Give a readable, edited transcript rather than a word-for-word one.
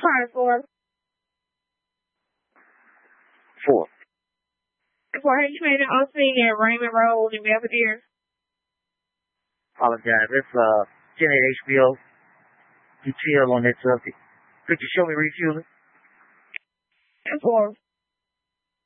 Sorry, for Four. Henchman and OC at Raymond Road in Belvedere. Apologize. It's Janet HBO. You chill on that subject. Could you show me refueling? For